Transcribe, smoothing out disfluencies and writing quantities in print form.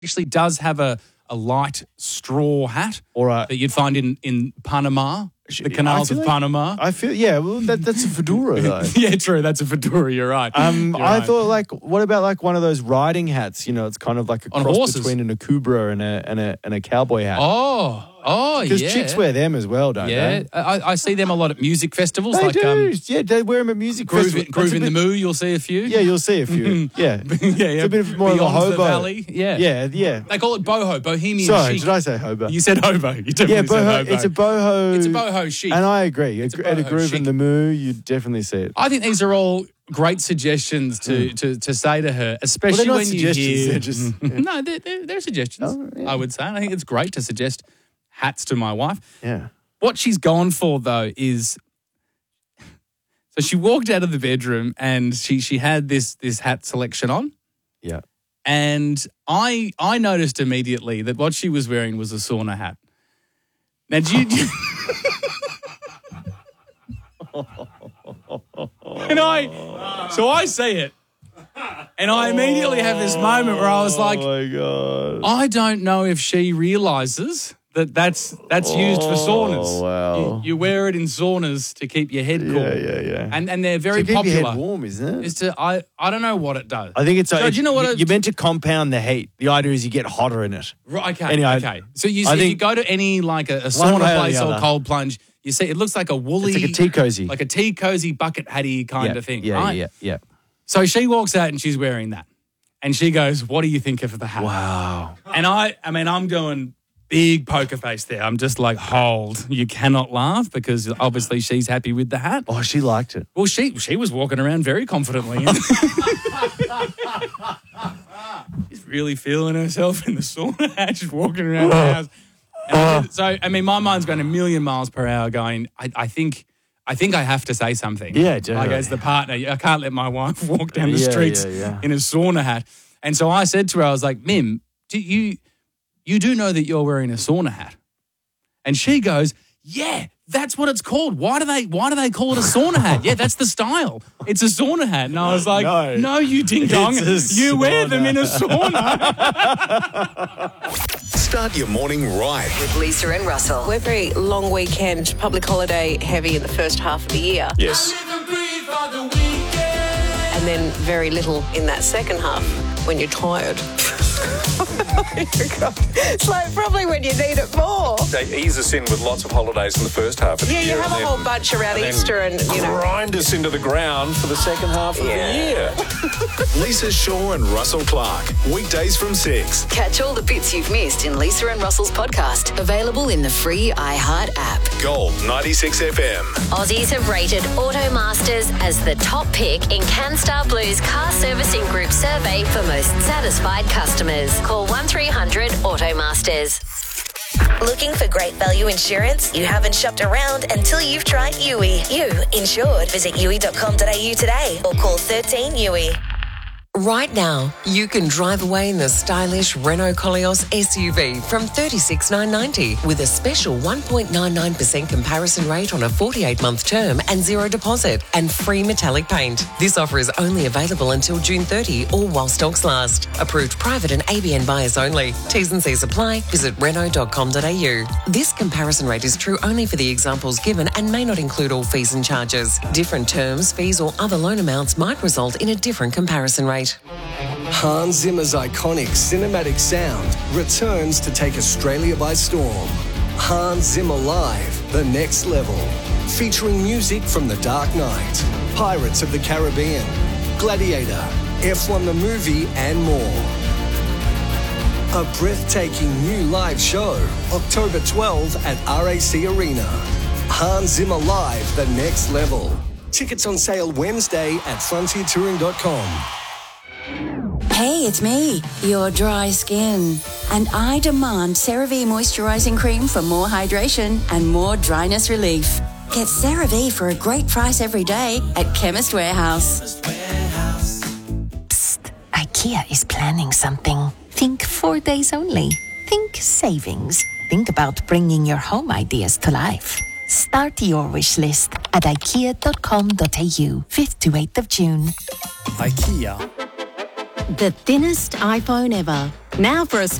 actually does have a light straw hat that you'd find in Panama, the canals of Panama. I feel, that's a fedora though. Yeah, true. That's a fedora. You're right. I thought, what about one of those riding hats? It's kind of like a cross horses. between an akubra and a cowboy hat. Oh, because chicks wear them as well, don't they? I see them a lot at music festivals. They do. They wear them at music festivals. Groove in the Moo, you'll see a few. Yeah, you'll see a few. Yeah. It's a bit more of a Beyond hobo. the Valley. Yeah. They call it boho, bohemian Sorry, chic. did I say hobo? You said hobo. You definitely said hobo. It's a boho. It's a boho chic. And I agree. At a boho Groove chic. in the Moo, you definitely see it. I think these are all great suggestions to say to her, especially they're not when you suggestions, hear... they're just... No, they're suggestions, I would say. And I think it's great to suggest hats to my wife. Yeah. What she's gone for, though, is... So she walked out of the bedroom and she had this hat selection on. Yeah. And I noticed immediately that what she was wearing was a sauna hat. Now, so I see it. And I immediately have this moment where I was like, oh my God. I don't know if she realises that's used for saunas. Oh, wow. You wear it in saunas to keep your head cool. Yeah. And they're very to keep popular. your head warm, isn't it? I don't know what it does. I think it's... So, do you know what you're meant to compound the heat. The idea is you get hotter in it. Right, okay, Anyway, okay. So you see, if you go to any a sauna place or cold plunge, you see it looks like a woolly... It's like a tea cozy. Like a tea cozy bucket hatty kind of thing, right? Yeah. So she walks out and she's wearing that. And she goes, what do you think of the hat? Wow. And I'm doing big poker face there. I'm just like, hold. You cannot laugh because obviously she's happy with the hat. Oh, she liked it. Well, she was walking around very confidently. She's really feeling herself in the sauna hat. She's walking around the house. And my mind's going a million miles per hour going, I think I have to say something. Yeah, generally. Like as the partner, I can't let my wife walk down the streets yeah. in a sauna hat. And so I said to her, I was like, Mim, you do know that you're wearing a sauna hat? And she goes, yeah, that's what it's called. Why do they call it a sauna hat? Yeah, that's the style. It's a sauna hat. And I was like, no you ding dong. You wear them in a sauna. Start your morning right with Lisa and Russell. We're very long weekend, public holiday heavy in the first half of the year. Yes. And then very little in that second half when you're tired. It's like probably when you need it more. They ease us in with lots of holidays in the first half of the year. Yeah, you have a whole bunch around Easter and, grind us into the ground for the second half of the year. Lisa Shaw and Russell Clark. Weekdays from 6. Catch all the bits you've missed in Lisa and Russell's podcast. Available in the free iHeart app. Gold 96 FM. Aussies have rated Automasters as the top pick in CanStar Blue's car servicing group survey for most satisfied customers. Call 1300 Automasters. Looking for great value insurance? You haven't shopped around until you've tried Yui. You insured. Visit yui.com.au today or call 13 Yui. Right now, you can drive away in the stylish Renault Koleos SUV from $36,990 with a special 1.99% comparison rate on a 48-month term and zero deposit and free metallic paint. This offer is only available until June 30 or while stocks last. Approved private and ABN buyers only. T's and C's apply. Visit Renault.com.au. This comparison rate is true only for the examples given and may not include all fees and charges. Different terms, fees or other loan amounts might result in a different comparison rate. Hans Zimmer's iconic cinematic sound returns to take Australia by storm. Hans Zimmer Live, The Next Level. Featuring music from The Dark Knight, Pirates of the Caribbean, Gladiator, F1 the Movie, and more. A breathtaking new live show, October 12 at RAC Arena. Hans Zimmer Live, The Next Level. Tickets on sale Wednesday at frontiertouring.com. Hey, it's me, your dry skin. And I demand CeraVe Moisturising Cream for more hydration and more dryness relief. Get CeraVe for a great price every day at Chemist Warehouse. Psst, IKEA is planning something. Think 4 days only. Think savings. Think about bringing your home ideas to life. Start your wish list at ikea.com.au, 5th to 8th of June. IKEA. The thinnest iPhone ever. Now for a